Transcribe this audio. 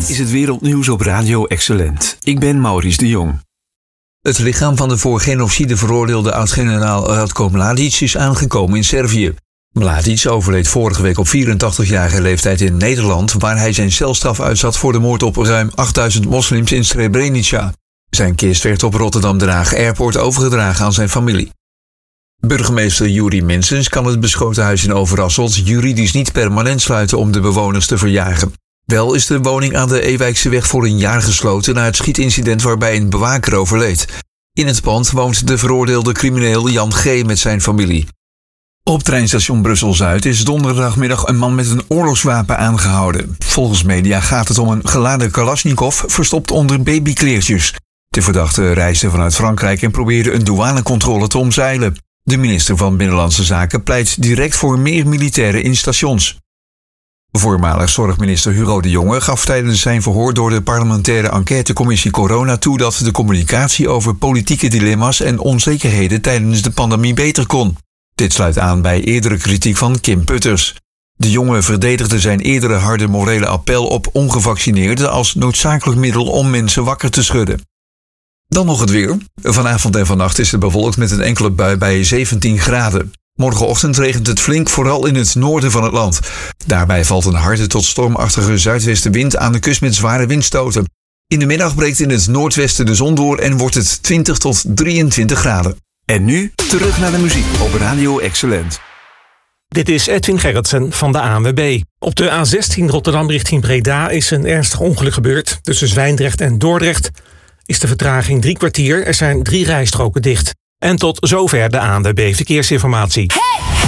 Dit is het wereldnieuws op Radio Excellent. Ik ben Maurice de Jong. Het lichaam van de voor genocide veroordeelde oud-generaal Ratko Mladic is aangekomen in Servië. Mladic overleed vorige week op 84-jarige leeftijd in Nederland, waar hij zijn celstraf uitzat voor de moord op ruim 8000 moslims in Srebrenica. Zijn kist werd op Rotterdam-Den Haag Airport overgedragen aan zijn familie. Burgemeester Juri Minstens kan het beschoten huis in Overasselt juridisch niet permanent sluiten om de bewoners te verjagen. Wel is de woning aan de Ewijkseweg voor een jaar gesloten na het schietincident waarbij een bewaker overleed. In het pand woont de veroordeelde crimineel Jan G. met zijn familie. Op treinstation Brussel-Zuid is donderdagmiddag een man met een oorlogswapen aangehouden. Volgens media gaat het om een geladen Kalashnikov verstopt onder babykleertjes. De verdachte reisde vanuit Frankrijk en probeerde een douanecontrole te omzeilen. De minister van Binnenlandse Zaken pleit direct voor meer militairen in stations. Voormalig zorgminister Hugo de Jonge gaf tijdens zijn verhoor door de parlementaire enquêtecommissie Corona toe dat de communicatie over politieke dilemma's en onzekerheden tijdens de pandemie beter kon. Dit sluit aan bij eerdere kritiek van Kim Putters. De Jonge verdedigde zijn eerdere harde morele appel op ongevaccineerden als noodzakelijk middel om mensen wakker te schudden. Dan nog het weer. Vanavond en vannacht is het bewolkt met een enkele bui bij 17 graden. Morgenochtend regent het flink, vooral in het noorden van het land. Daarbij valt een harde tot stormachtige zuidwestenwind aan de kust met zware windstoten. In de middag breekt in het noordwesten de zon door en wordt het 20 tot 23 graden. En nu terug naar de muziek op Radio Excellent. Dit is Edwin Gerritsen van de ANWB. Op de A16 Rotterdam richting Breda is een ernstig ongeluk gebeurd. Tussen Zwijndrecht en Dordrecht is de vertraging 3 kwartier. Er zijn 3 rijstroken dicht. En tot zover de ANWB Verkeersinformatie. Hey!